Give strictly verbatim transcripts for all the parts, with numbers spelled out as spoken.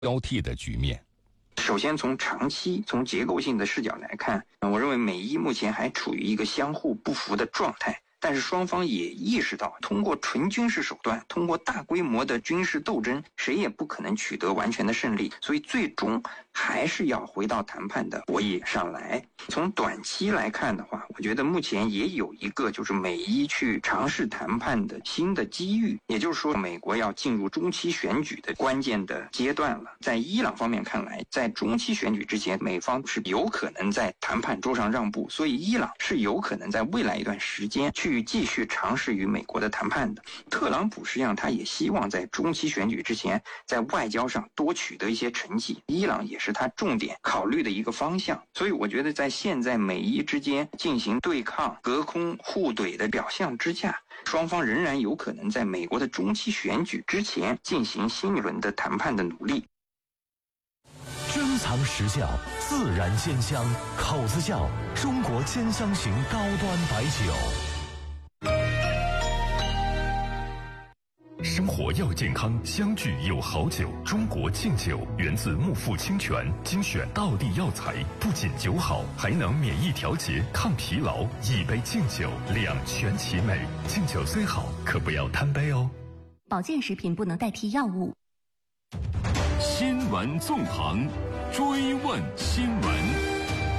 交替的局面。 首先从长期从结构性的视角来看，我认为美伊目前还处于一个相互不服的状态，但是双方也意识到，通过纯军事手段，通过大规模的军事斗争，谁也不可能取得完全的胜利，所以最终还是要回到谈判的博弈上来。从短期来看的话，我觉得目前也有一个就是美伊去尝试谈判的新的机遇，也就是说美国要进入中期选举的关键的阶段了。在伊朗方面看来，在中期选举之前，美方是有可能在谈判桌上让步，所以伊朗是有可能在未来一段时间去继续尝试与美国的谈判的。特朗普实际上他也希望在中期选举之前在外交上多取得一些成绩，伊朗也是他重点考虑的一个方向。所以我觉得在现在美伊之间进行对抗、隔空互怼的表象之下，双方仍然有可能在美国的中期选举之前进行新一轮的谈判的努力。 珍藏实窖，自然鲜香，口子窖，中国兼香型高端白酒。 生活要健康，相聚有好酒。中国敬酒源自木富清泉，精选道地药材，不仅酒好，还能免疫调节、抗疲劳。一杯敬酒，两全其美。敬酒虽好，可不要贪杯哦。 保健食品不能代替药物。 新闻纵横，追问新闻。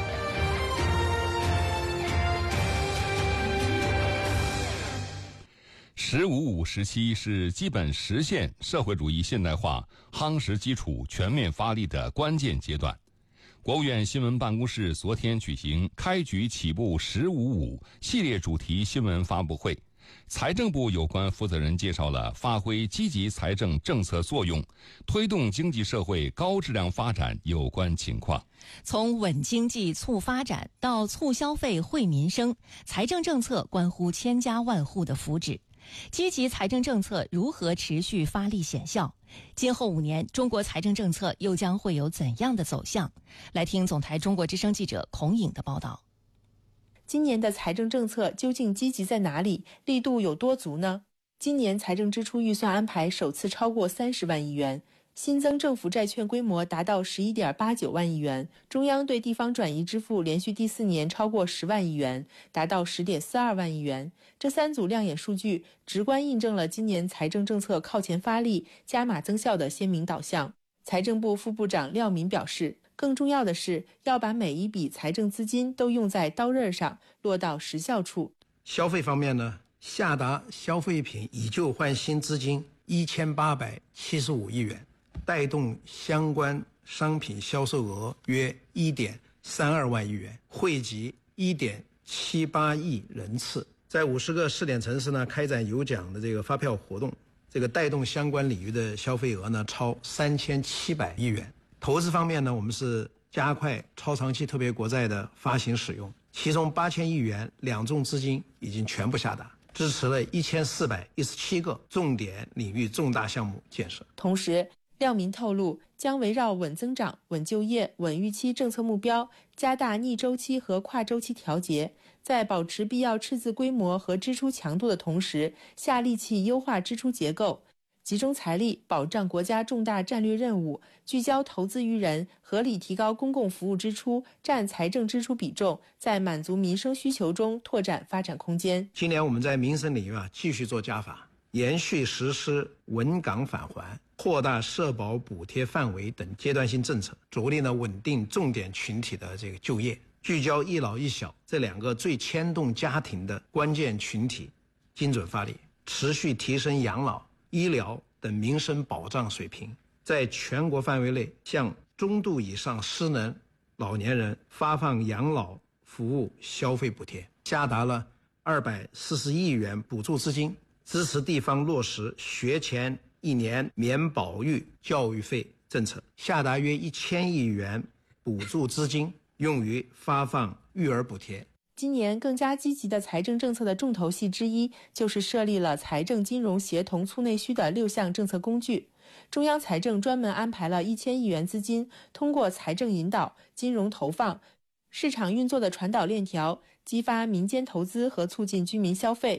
十五五时期是基本实现社会主义现代化夯实基础、全面发力的关键阶段。国务院新闻办公室昨天举行开局起步十五五系列主题新闻发布会，财政部有关负责人介绍了发挥积极财政政策作用，推动经济社会高质量发展有关情况。 从稳经济促发展到促消费惠民生，财政政策关乎千家万户的福祉。积极财政政策如何持续发力显效？今后五年，中国财政政策又将会有怎样的走向？来听总台中国之声记者孔颖的报道。 今年的财政政策究竟积极在哪里？力度有多足呢？今年财政支出预算安排首次超过三十万亿元，新增政府债券规模达到 十一点八九万亿元，中央对地方转移支付连续第四年超过十万亿元，达到 十点四二万亿元。这三组亮眼数据直观印证了今年财政政策靠前发力、加码增效的鲜明导向。财政部副部长廖民表示，更重要的是要把每一笔财政资金都用在刀刃上，落到实效处。 消费方面呢，下达消费品以旧换新资金一千八百七十五亿元，带动相关商品销售额约 一点三二万亿元，惠及 一点七八亿人次。在五十个试点城市呢，开展有奖的这个发票活动，这个带动相关领域的消费额呢超三千七百亿元。投资方面呢，我们是加快超长期特别国债的发行使用，其中八千亿元两重资金已经全部下达，支持了一千四百一十七个重点领域重大项目建设。 同时，廖民透露，将围绕稳增长、稳就业、稳预期政策目标，加大逆周期和跨周期调节，在保持必要赤字规模和支出强度的同时，下力气优化支出结构，集中财力保障国家重大战略任务，聚焦投资于人，合理提高公共服务支出占财政支出比重，在满足民生需求中拓展发展空间。 今年我们在民生领域啊继续做加法，延续实施稳岗返还、扩大社保补贴范围等阶段性政策，着力呢稳定重点群体的这个就业，聚焦一老一小这两个最牵动家庭的关键群体，精准发力，持续提升养老、医疗等民生保障水平，在全国范围内向中度以上失能老年人发放养老服务消费补贴，下达了二百四十亿元补助资金，支持地方落实学前一年免保育教育费政策，下达约一千亿元补助资金用于发放育儿补贴。 今年更加积极的财政政策的重头戏之一，就是设立了财政金融协同促内需的六项政策工具。中央财政专门安排了一千亿元资金，通过财政引导、金融投放、市场运作的传导链条，激发民间投资和促进居民消费。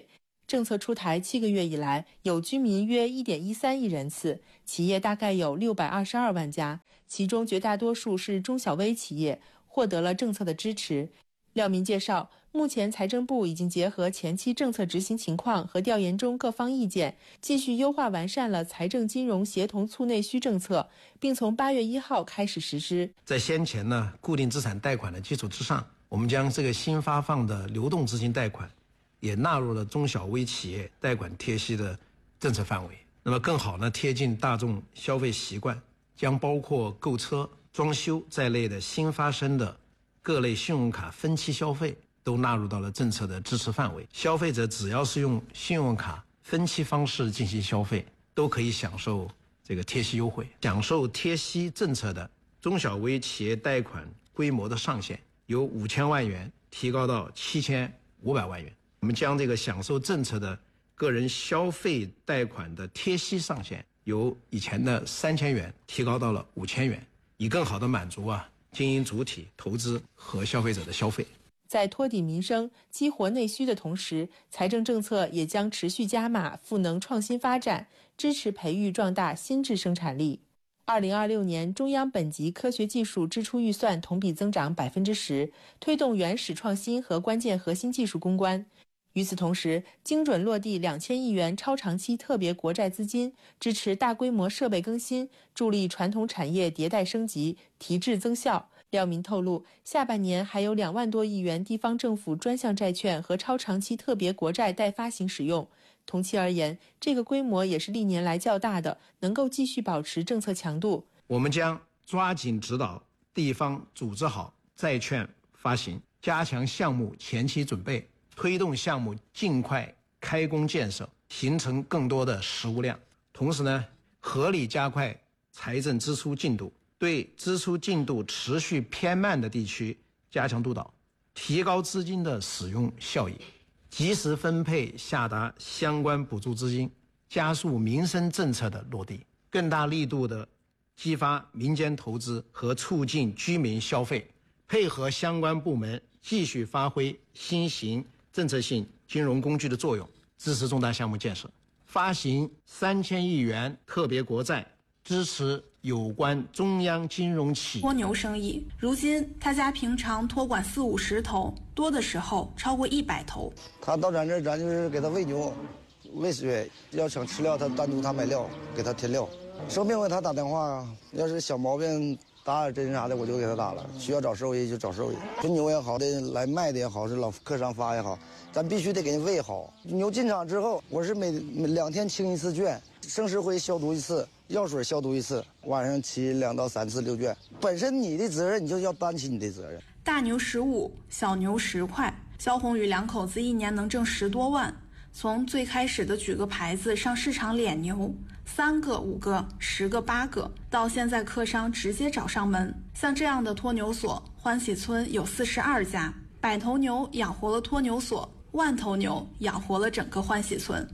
政策出台七个月以来，有居民约 一点一三亿人次，企业大概有六百二十二万家，其中绝大多数是中小微企业，获得了政策的支持。廖民介绍，目前财政部已经结合前期政策执行情况和调研中各方意见，继续优化完善了财政金融协同促内需政策，并从八月一号开始实施。 在先前呢固定资产贷款的基础之上，我们将这个新发放的流动资金贷款也纳入了中小微企业贷款贴息的政策范围，那么更好呢贴近大众消费习惯，将包括购车、装修在内的新发生的各类信用卡分期消费都纳入到了政策的支持范围。消费者只要是用信用卡分期方式进行消费，都可以享受这个贴息优惠。享受贴息政策的中小微企业贷款规模的上限由五千万元提高到七千五百万元。我们将这个享受政策的个人消费贷款的贴息上限由以前的三千元提高到了五千元，以更好的满足啊经营主体、投资和消费者的消费。 在托底民生、激活内需的同时，财政政策也将持续加码赋能创新发展，支持培育壮大新质生产力。二零二六年，中央本级科学技术支出预算同比增长百分之十，推动原始创新和关键核心技术攻关。与此同时，精准落地两千亿元超长期特别国债资金，支持大规模设备更新，助力传统产业迭代升级、提质增效。廖民透露，下半年还有两万多亿元地方政府专项债券和超长期特别国债待发行使用。同期而言，这个规模也是历年来较大的，能够继续保持政策强度。 我们将抓紧指导地方组织好债券发行，加强项目前期准备，推动项目尽快开工建设，形成更多的实物量。同时呢，合理加快财政支出进度，对支出进度持续偏慢的地区加强督导，提高资金的使用效益，及时分配下达相关补助资金，加速民生政策的落地，更大力度的激发民间投资和促进居民消费，配合相关部门继续发挥新型政策性金融工具的作用，支持重大项目建设，发行三千亿元特别国债，支持有关中央金融企业蜗牛生意。如今他家平常托管四五十头，多的时候超过一百头。 他到咱这儿，咱就是给他喂牛、喂水，要想吃料，他单独他买料，给他添料。生病我给他打电话，要是小毛病打点针啥的，我就给他打了。需要找兽医就找兽医，这牛也好的，来卖的也好，是老客商发也好，咱必须得给人喂好。牛进场之后，我是每每两天清一次圈，生石灰消毒一次，药水消毒一次，晚上骑两到三次遛圈。本身你的责任，你就要担起你的责任。 大牛十五，小牛十块。肖宏宇两口子一年能挣十多万。从最开始的举个牌子上市场敛牛，三个、五个、十个、八个，到现在客商直接找上门。像这样的托牛所，欢喜村有四十二家，百头牛养活了托牛所，万头牛养活了整个欢喜村。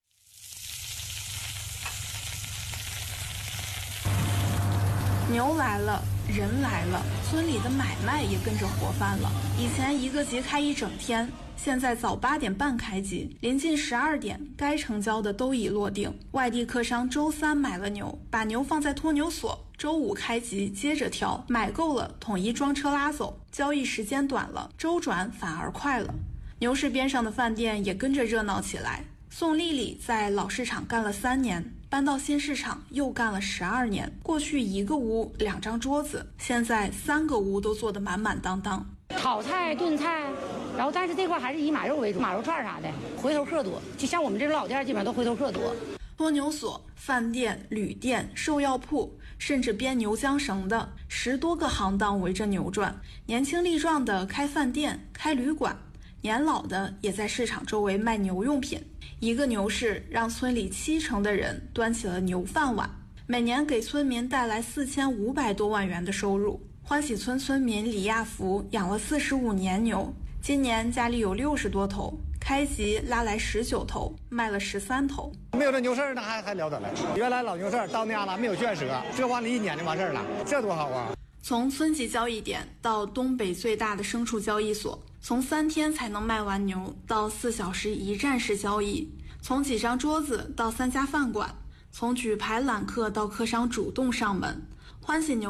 牛来了，人来了，村里的买卖也跟着活泛了。以前一个集开一整天，现在早八点半开集，临近十二点，该成交的都已落定。外地客商周三买了牛，把牛放在托牛所，周五开集接着挑，买够了统一装车拉走。交易时间短了，周转反而快了。牛市边上的饭店也跟着热闹起来。宋丽丽在老市场干了三年，搬到新市场又干了十二年。过去一个屋两张桌子，现在三个屋都坐得满满当当。 炒菜、炖菜，然后但是这块还是以马肉为主，马肉串啥的，回头客多。就像我们这种老店，基本上都回头客多。 托牛所、饭店、旅店、兽药铺，甚至编牛缰绳的，十多个行当围着牛转。年轻力壮的开饭店、开旅馆，年老的也在市场周围卖牛用品。一个牛市让村里七成的人端起了牛饭碗，每年给村民带来四千五百多万元的收入。欢喜村村民李亚福养了四十五年牛，今年家里有六十多头，开集拉来十九头，卖了十三头。 没有这牛市那还还了得了。原来老牛市到那样了，没有圈舍，这完了一年就完事儿了，这多好啊！ 从村级交易点到东北最大的牲畜交易所， 从三天才能卖完牛到四小时一站式交易，从几张桌子到三家饭馆，从举牌揽客到客商主动上门，欢喜牛